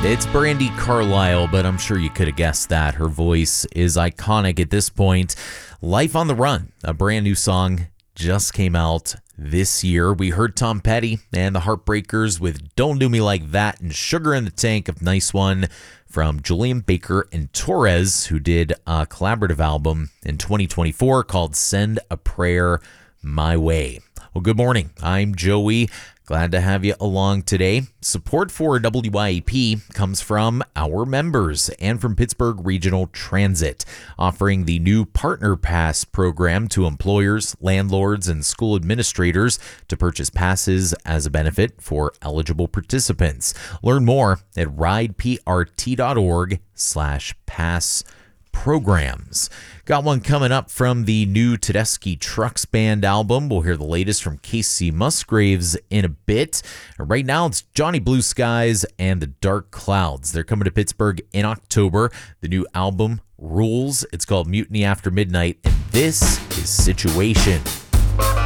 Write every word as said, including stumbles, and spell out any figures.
It's Brandi Carlile, but I'm sure you could have guessed that. Her voice is iconic at this point. Life on the Run, a brand new song, just came out this year. We heard Tom Petty and the Heartbreakers with Don't Do Me Like That and Sugar in the Tank, a nice one from Julian Baker and Torres, who did a collaborative album in twenty twenty-four called Send a Prayer My Way. Well, good morning. I'm Joey. Glad to have you along today. Support for W I A P comes from our members and from Pittsburgh Regional Transit, offering the new Partner Pass program to employers, landlords, and school administrators to purchase passes as a benefit for eligible participants. Learn more at rideprt.org slash pass programs. Got one coming up from the new Tedeschi Trucks Band album. We'll hear the latest from Casey Musgraves in a bit. Right now, it's Johnny Blue Skies and the Dark Clouds. They're coming to Pittsburgh in October. The new album rules. It's called Mutiny After Midnight, and this is Situation.